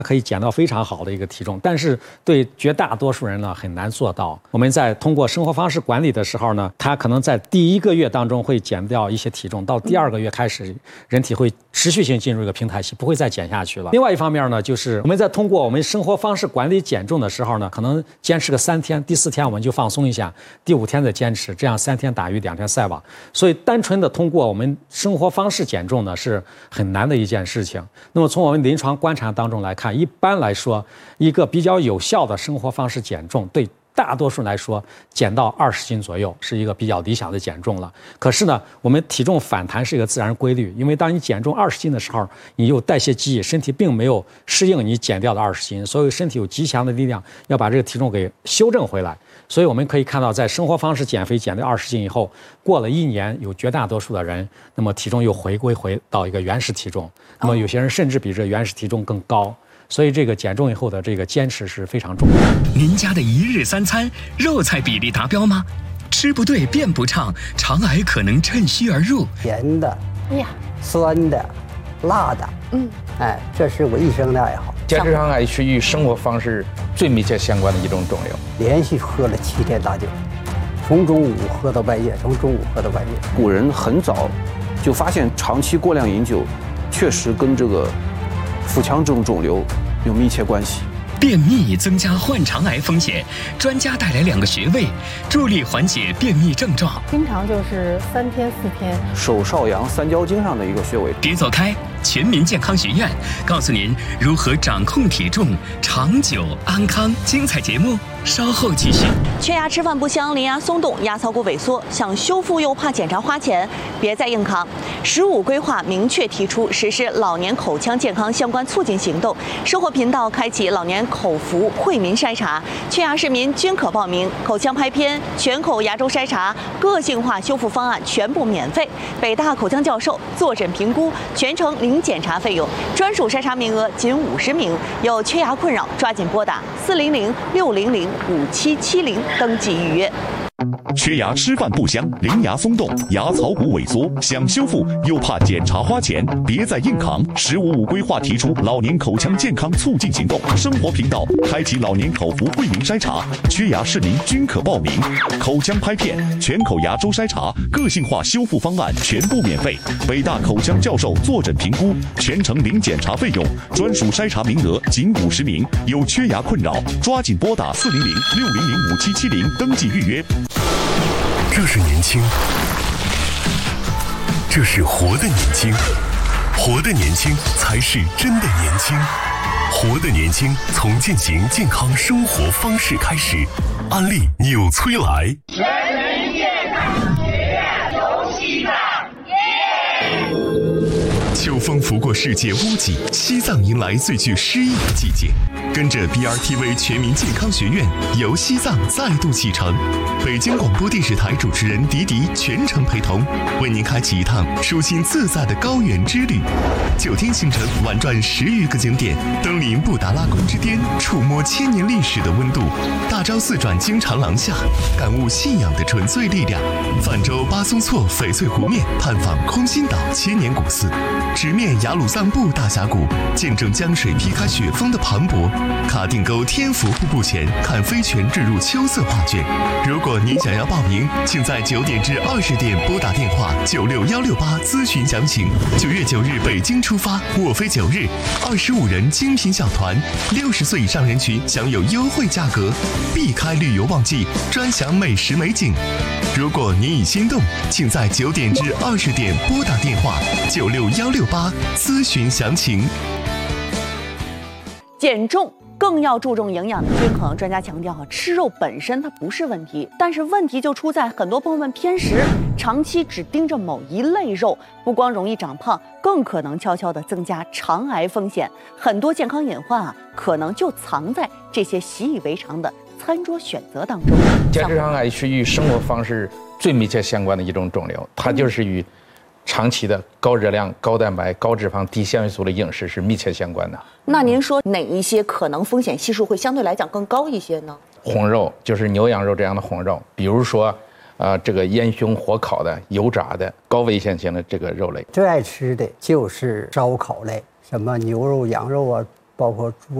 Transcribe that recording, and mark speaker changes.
Speaker 1: 可以减到非常好的一个体重，但是对绝大多数人呢很难做到。我们在通过生活方式管理的时候呢，他可能在第1个月当中会减掉一些体重，到第2个月开始，人体会持续性进入一个平台期，不会再减下去了。另外一方面呢，就是我们在通过我们生活方式管理减重的时候呢，可能坚持个3天，第4天我们就放松一下，第5天再坚持，这样3天打鱼2天晒网。所以单纯的通过我们生活方式减重呢，是很难的一件事情。那么从我们临床观察当中来看，一般来说，一个比较有效的生活方式减重，对大多数人来说，减到20斤左右是一个比较理想的减重了。可是呢，我们体重反弹是一个自然规律，因为当你减重20斤的时候，你有代谢记忆，身体并没有适应你减掉的20斤，所以身体有极强的力量要把这个体重给修正回来。所以我们可以看到，在生活方式减肥减掉20斤以后，过了1年，有绝大多数的人，那么体重又回到一个原始体重，那么有些人甚至比这原始体重更高。所以这个减重以后的这个坚持是非常重要的。
Speaker 2: 您家的1日3餐肉菜比例达标吗？吃不对变不畅，肠癌可能趁虚而入。
Speaker 3: 甜的，酸的，辣的，这是我一生的爱好。
Speaker 4: 结直肠癌是与生活方式最密切相关的一种肿瘤。
Speaker 3: 连续喝了7天大酒，从中午喝到半夜，从中午喝到半夜。
Speaker 5: 古人很早就发现，长期过量饮酒，确实跟这个腹腔这种肿瘤有密切关系。
Speaker 2: 便秘增加患肠癌风险，专家带来2个穴位，助力缓解便秘症状。
Speaker 6: 经常就是3天4天。
Speaker 5: 手少阳三焦经上的一个穴位。
Speaker 2: 别走开，全民健康学院告诉您如何掌控体重，长久安康。精彩节目稍后继续。
Speaker 7: 缺牙吃饭不香，邻牙松动，牙槽骨萎缩，想修复又怕检查花钱，别再硬扛。15规划明确提出实施老年口腔健康相关促进行动。生活频道开启老年口服惠民筛查，缺牙市民均可报名。口腔拍片、全口牙周筛查、个性化修复方案全部免费。北大口腔教授坐诊评估，全程零检查费用，专属筛查名额仅50名。有缺牙困扰，抓紧拨打400-600-5770登记预约。
Speaker 8: 缺牙吃饭不香，邻牙松动，牙槽骨萎缩，想修复又怕检查花钱，别再硬扛。15规划提出老年口腔健康促进行动，生活频道开启老年口服惠民筛查，缺牙市民均可报名。口腔拍片、全口牙周筛查、个性化修复方案全部免费。北大口腔教授坐诊评估，全程零检查费用，专属筛查名额仅50名。有缺牙困扰，抓紧拨打400-600-5770登记预约。
Speaker 9: 这是年轻，这是活的年轻，活的年轻才是真的年轻，活的年轻从践行健康生活方式开始。安利纽崔莱，
Speaker 10: 全民健康学院有希望。
Speaker 9: 秋风拂过世界屋脊，西藏迎来最具诗意的季节。跟着 BRTV 全民健康学院游西藏再度启程，北京广播电视台主持人迪迪全程陪同，为您开启一趟舒心自在的高原之旅。9天行程，玩转10余个景点，登临布达拉宫之巅，触摸千年历史的温度；大昭寺转经长廊下，感悟信仰的纯粹力量；泛舟巴松措翡翠湖面，探访空心岛千年古寺；直面雅鲁藏布大峡谷，见证江水劈开雪峰的磅礴；卡定沟天府瀑布前，看飞泉坠入秋色画卷。如果您想要报名，请在9点至20点拨打电话96168咨询详情。9月9日北京出发，沃飞9日，25人精品小团，60岁以上人群享有优惠价格，避开旅游旺季，专享美食美景。如果您已心动，请在9点至20点拨打电话96168咨询详情。
Speaker 7: 减重更要注重营养的均衡。专家强调，吃肉本身它不是问题，但是问题就出在很多朋友们偏食，长期只盯着某一类肉，不光容易长胖，更可能悄悄地增加肠癌风险。很多健康隐患可能就藏在这些习以为常的餐桌选择当中。
Speaker 4: 结直肠癌是与生活方式最密切相关的一种肿瘤，它就是与长期的高热量、高蛋白、高脂肪、低纤维素的饮食是密切相关的。
Speaker 7: 那您说哪一些可能风险系数会相对来讲更高一些呢？
Speaker 4: 红肉就是牛羊肉这样的红肉，比如说，这个烟熏火烤的、油炸的、高危险性的这个肉类。
Speaker 3: 最爱吃的就是烧烤类，什么牛肉、羊肉啊、 包括